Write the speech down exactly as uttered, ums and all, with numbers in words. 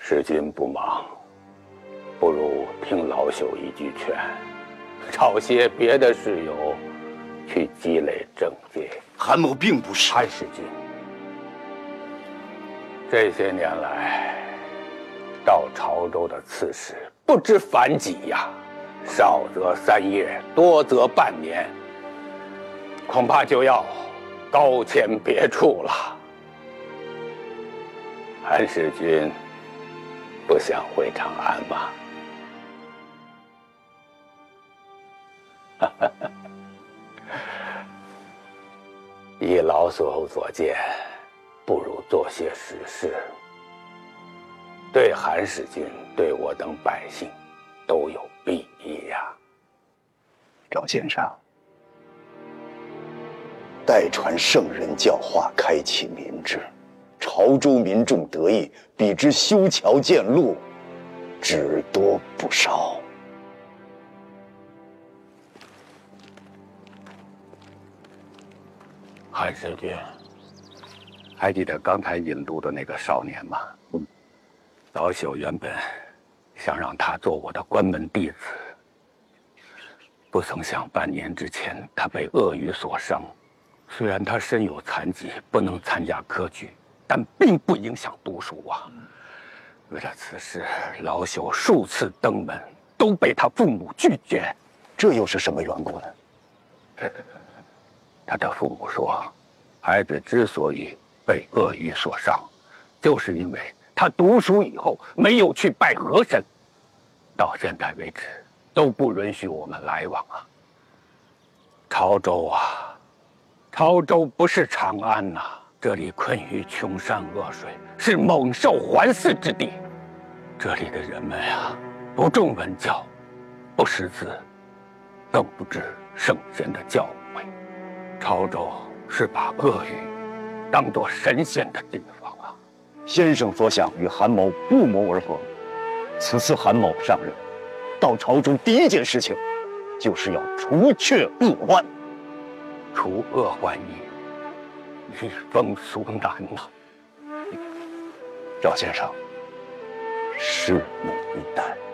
时君不忙，不如听老朽一句劝，找些别的事友去积累政界。 韩某并不是。 韩使君，这些年来，到潮州的刺史不知凡几呀，少则三月，多则半年，恐怕就要高迁别处了。韩使君不想回长安吗？依老朽所见，不如做些实事，对韩使君、对我等百姓都有裨益呀。 赵先生，代传圣人教化，开启民智，潮州民众得益，比之修桥建路，只多不少。 韩使君，还记得刚才引路的那个少年吗？嗯，老朽原本想让他做我的关门弟子，不曾想半年之前他被鳄鱼所伤。虽然他身有残疾，不能参加科举，但并不影响读书啊。为了此事，老朽数次登门，都被他父母拒绝。 这又是什么缘故呢？ 他的父母说，孩子之所以被鳄鱼所伤，就是因为他读书以后没有去拜河神，到现在为止都不允许我们来往啊。潮州啊，潮州不是长安呐、啊，这里困于穷山恶水，是猛兽环伺之地。这里的人们呀，不重文教，不识字，更不知圣贤的教诲。潮州是把鳄鱼当作神仙的地方啊！ 先生所想与韩某不谋而合。此次韩某上任，到潮州第一件事情，就是要除却恶患。 除恶患疫，与风俗难呐。 赵先生，拭目以待。